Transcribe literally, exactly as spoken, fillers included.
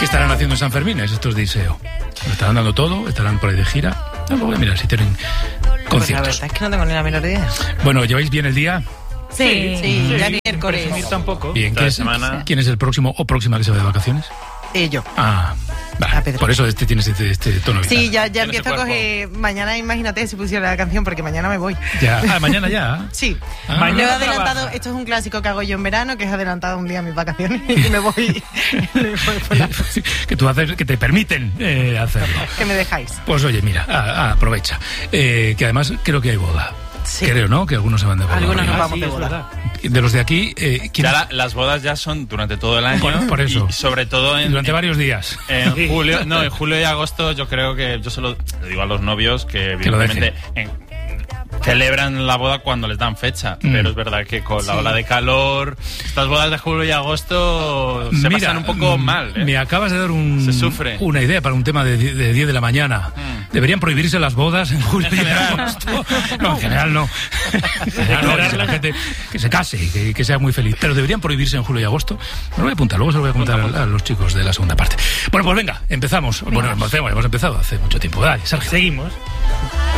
¿Qué estarán haciendo en San Fermín estos de I S E O? ¿Lo estarán dando todo? ¿Estarán por ahí de gira? No, voy a mirar si tienen conciertos. Pues la verdad es que no tengo ni la menor idea. Bueno, ¿lleváis bien el día? Sí, sí, sí, ya miércoles. Tampoco. Bien, ¿quién es, semana... ¿quién es el próximo o próxima que se va de vacaciones? Eh, yo. Ah, vale. Por eso este tienes este, este tono vital. Sí, ya, ya empiezo a coger. Mañana, imagínate si pusiera la canción, porque mañana me voy. Ya. Ah, mañana ya. Sí. Ah, mañana mañana he adelantado. Trabaja. Esto es un clásico que hago yo en verano, que es adelantado un día a mis vacaciones y me voy. me voy por la... que tú haces, que te permiten eh, hacerlo. Que me dejáis. Pues oye, mira, ah, ah, aprovecha. Eh, que además creo que hay boda. Sí. Creo, ¿no? Que algunos se van de boda. Algunos nos ah, vamos sí, de boda. De los de aquí... Eh, ya la, las bodas ya son durante todo el año. Bueno, por eso. Y sobre todo en... Durante en, varios días. En sí. julio, no, en julio y agosto yo creo que... Yo solo le digo a los novios que evidentemente... celebran la boda cuando les dan fecha, mm. pero es verdad que con sí. la ola de calor, estas bodas de julio y agosto se Mira, pasan un poco mal. ¿eh? Me acabas de dar un, se sufre. una idea para un tema de, de diez de la mañana. Mm. Deberían prohibirse las bodas en julio y agosto. No, en general no. En general no, que la gente que se case, que, que sea muy feliz. Pero deberían prohibirse en julio y agosto. Me lo voy a apuntar, luego se lo voy a contar a, a los chicos de la segunda parte. Bueno, pues venga, empezamos. Bueno, hemos empezado hace mucho tiempo. Dale, Sergio. Seguimos.